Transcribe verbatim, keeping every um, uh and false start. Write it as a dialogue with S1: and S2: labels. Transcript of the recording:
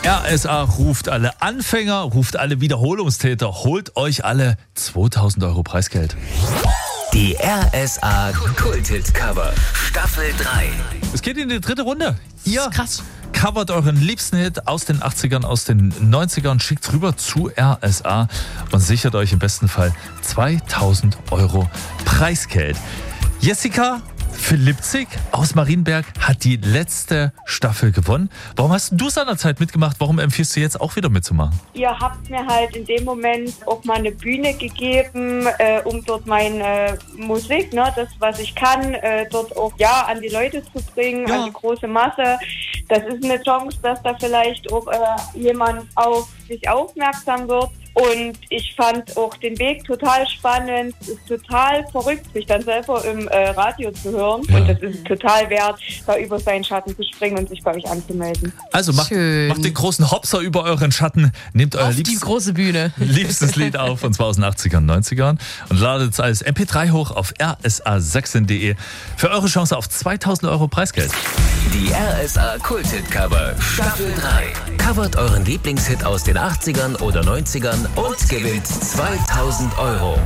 S1: R S A ruft alle Anfänger, ruft alle Wiederholungstäter, holt euch alle zweitausend Euro Preisgeld.
S2: Die R S A Kulthit-Cover Staffel drei.
S1: Es geht in die dritte Runde. Ihr
S3: krass.
S1: covert euren liebsten Hit aus den achtzigern, aus den neunzigern, schickt rüber zu R S A und sichert euch im besten Fall zweitausend Euro Preisgeld. Jessica Philippzig aus Marienberg hat die letzte Staffel gewonnen. Warum hast du seinerzeit mitgemacht? Warum empfiehlst du jetzt auch wieder mitzumachen?
S4: Ihr habt mir halt in dem Moment auch mal eine Bühne gegeben, äh, um dort meine Musik, ne, das, was ich kann, äh, dort auch ja an die Leute zu bringen,
S1: Ja.
S4: an die große Masse. Das ist eine Chance, dass da vielleicht auch äh, jemand auf sich aufmerksam wird. Und ich fand auch den Weg total spannend. Es ist total verrückt, sich dann selber im äh, Radio zu hören.
S1: Ja.
S4: Und es ist total wert, da über seinen Schatten zu springen und sich bei euch anzumelden.
S1: Also macht,
S3: Schön.
S1: macht den großen Hopser über euren Schatten, nehmt euer
S3: Auf die
S1: liebstes,
S3: große Bühne.
S1: liebstes Lied auf, und zwar aus den achtzigern, neunzigern, und ladet es als M P drei hoch auf r s a sachsen punkt de für eure Chance auf zweitausend Euro Preisgeld.
S2: Die R S A Kulthit-Cover Staffel drei. Covert euren Lieblingshit aus den achtzigern oder neunzigern und gewinnt zweitausend Euro.